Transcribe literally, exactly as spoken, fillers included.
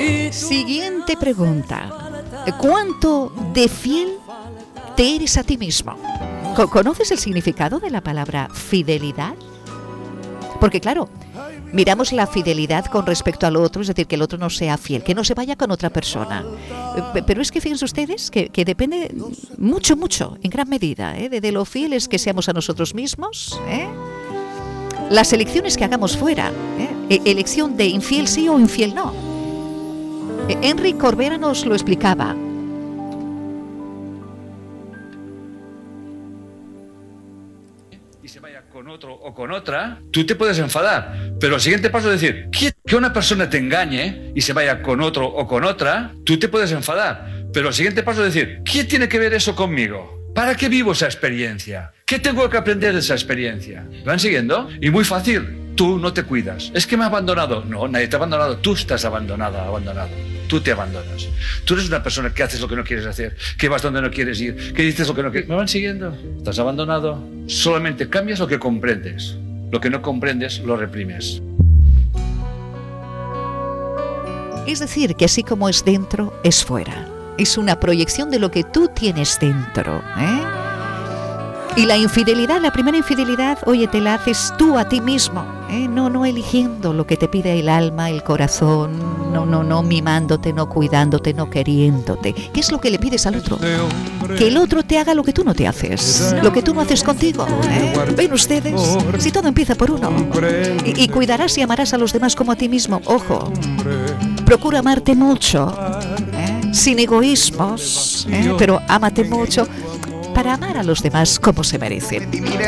Siguiente pregunta. ¿Cuánto de fiel te eres a ti mismo? ¿Conoces el significado de la palabra fidelidad? Porque claro, miramos la fidelidad con respecto al otro, es decir, que el otro no sea fiel, que no se vaya con otra persona. Pero es que fíjense ustedes que, que depende mucho, mucho, en gran medida, ¿eh? de, de lo fieles que seamos a nosotros mismos, ¿eh? Las elecciones que hagamos fuera, ¿eh? Elección de infiel sí o infiel no. Enrique Corbera nos lo explicaba. Y se vaya con otro o con otra, tú te puedes enfadar, pero el siguiente paso es decir, que una persona te engañe y se vaya con otro o con otra, tú te puedes enfadar, pero el siguiente paso es decir, ¿qué tiene que ver eso conmigo? ¿Para qué vivo esa experiencia? ¿Qué tengo que aprender de esa experiencia? ¿Van siguiendo? Y muy fácil, tú no te cuidas. Es que me ha abandonado. No, nadie te ha abandonado, tú estás abandonada, abandonado. Tú te abandonas. Tú eres una persona que haces lo que no quieres hacer, que vas donde no quieres ir, que dices lo que no quieres. ¿Me van siguiendo? Estás abandonado. Solamente cambias lo que comprendes. Lo que no comprendes, lo reprimes. Es decir, que así como es dentro, es fuera. Es una proyección de lo que tú tienes dentro, ¿eh? Y la infidelidad, la primera infidelidad, oye, te la haces tú a ti mismo, ¿eh? No, no eligiendo lo que te pide el alma, el corazón, no, no, no mimándote, no cuidándote, no queriéndote. ¿Qué es lo que le pides al otro? Que el otro te haga lo que tú no te haces, lo que tú no haces contigo, ¿eh? ¿Ven ustedes? Si todo empieza por uno. Y, y cuidarás y amarás a los demás como a ti mismo. Ojo, procura amarte mucho, ¿eh? Sin egoísmos, ¿eh? Pero ámate mucho para amar a los demás como se merecen.